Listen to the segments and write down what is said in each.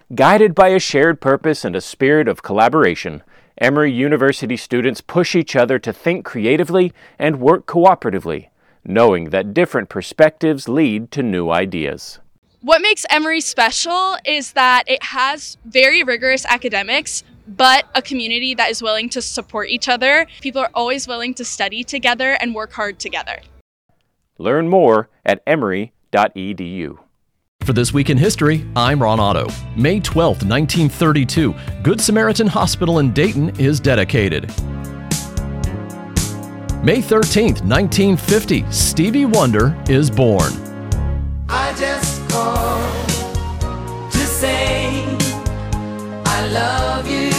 Guided by a shared purpose and a spirit of collaboration, Emory University students push each other to think creatively and work cooperatively, knowing that different perspectives lead to new ideas. What makes Emory special is that it has very rigorous academics, but a community that is willing to support each other. People are always willing to study together and work hard together. Learn more at emory.edu. For This Week in History, I'm Ron Otto. May 12th, 1932, Good Samaritan Hospital in Dayton is dedicated. May 13th, 1950, Stevie Wonder is born. I just called to say I love you.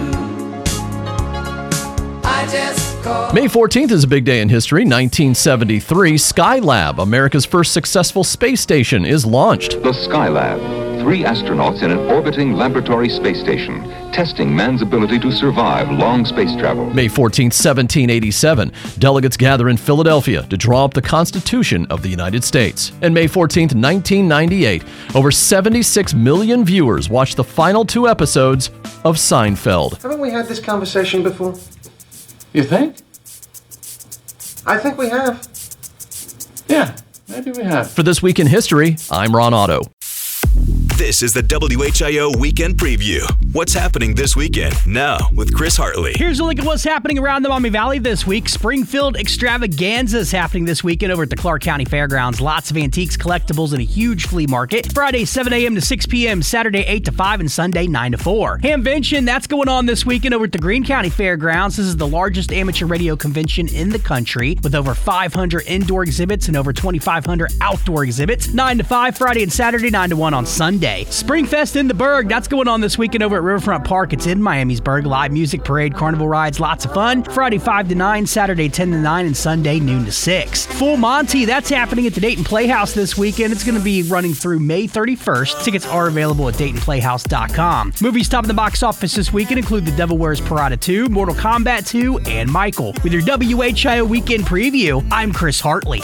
I just called. May 14th is a big day in history. 1973, Skylab, America's first successful space station, is launched. The Skylab, 3 astronauts in an orbiting laboratory space station, testing man's ability to survive long space travel. May 14th, 1787, delegates gather in Philadelphia to draw up the Constitution of the United States. And May 14th, 1998, over 76 million viewers watched the final 2 episodes of Seinfeld. Haven't we had this conversation before? You think? I think we have. Yeah, maybe we have. For This Week in History, I'm Ron Otto. This is the WHIO Weekend Preview. What's happening this weekend? Now, with Chris Hartley. Here's a look at what's happening around the Maumee Valley this week. Springfield Extravaganza is happening this weekend over at the Clark County Fairgrounds. Lots of antiques, collectibles, and a huge flea market. Friday, 7 a.m. to 6 p.m., Saturday, 8 to 5, and Sunday, 9 to 4. Hamvention, that's going on this weekend over at the Greene County Fairgrounds. This is the largest amateur radio convention in the country with over 500 indoor exhibits and over 2,500 outdoor exhibits. 9 to 5 Friday and Saturday, 9 to 1 on Sunday. Springfest in the Berg, that's going on this weekend over at Riverfront Park. It's in Miamisburg. Live music, parade, carnival rides, lots of fun. Friday 5 to 9, Saturday 10 to 9, and Sunday noon to 6. Full Monty, that's happening at the Dayton Playhouse this weekend. It's going to be running through May 31st. Tickets are available at DaytonPlayhouse.com. Movies top of the box office this weekend include The Devil Wears Prada 2, Mortal Kombat 2, and Michael. With your WHIO Weekend Preview, I'm Chris Hartley.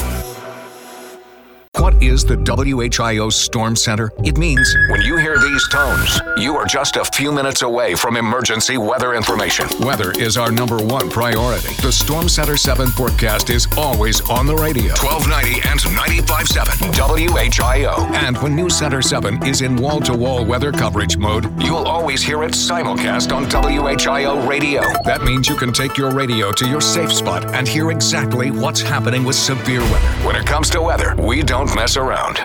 What is the WHIO Storm Center? It means when you hear these tones, you are just a few minutes away from emergency weather information. Weather is our #1 priority. The Storm Center 7 forecast is always on the radio. 1290 and 95.7 WHIO. And when News Center 7 is in wall-to-wall weather coverage mode, you'll always hear it simulcast on WHIO radio. That means you can take your radio to your safe spot and hear exactly what's happening with severe weather. When it comes to weather, we don't mess around.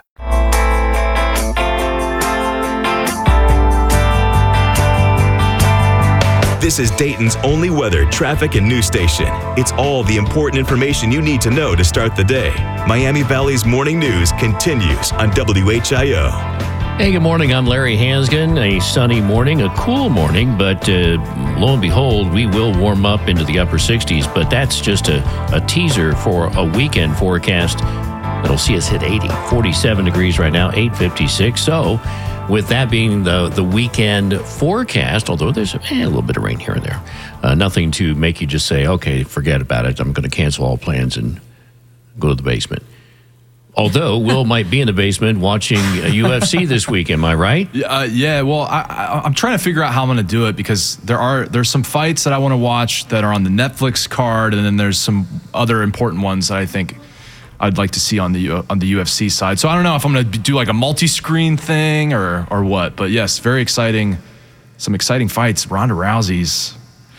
This is Dayton's only weather, traffic, and news station. It's all the important information you need to know to start the day. Miami Valley's morning news continues on WHIO. Hey, good morning. I'm Larry Hansgen. A sunny morning, a cool morning, but lo and behold, we will warm up into the upper 60s, but that's just a teaser for a weekend forecast that'll see us hit 80. 47 degrees right now, 8:56. So with that being the weekend forecast, although there's a little bit of rain here and there, nothing to make you just say, okay, forget about it. I'm going to cancel all plans and go to the basement. Although Will might be in the basement watching UFC this week, am I right? Yeah. Well, I'm trying to figure out how I'm going to do it because there's some fights that I want to watch that are on the Netflix card, and then there's some other important ones that I think I'd like to see on the UFC side. So I don't know if I'm going to do like a multi-screen thing or what. But yes, very exciting. Some exciting fights. Ronda Rousey's.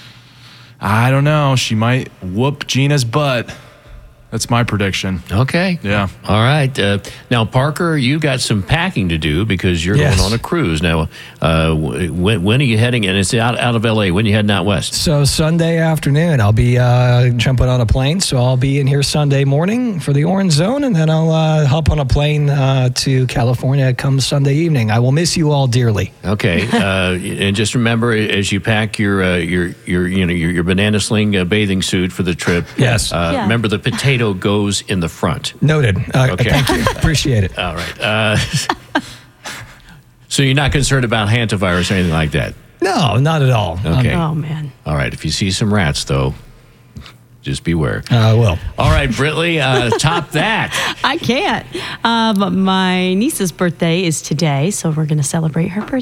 I don't know. She might whoop Gina's butt. That's my prediction. Okay. Yeah. All right. Now, Parker, you got some packing to do because you're going on a cruise. Now, when are you heading? And it's out of L.A. When are you heading out west? So Sunday afternoon, I'll be jumping on a plane. So I'll be in here Sunday morning for the Orange Zone, and then I'll hop on a plane to California come Sunday evening. I will miss you all dearly. Okay. And just remember, as you pack your banana sling bathing suit for the trip. Yes. Remember the potato goes in the front. Noted. Okay. Thank you. Appreciate it. All right. So you're not concerned about hantavirus or anything like that? No, not at all. Okay. Oh, man. All right. If you see some rats, though, just beware. I will. All right, Britley, top that. I can't. My niece's birthday is today, so we're going to celebrate her birthday.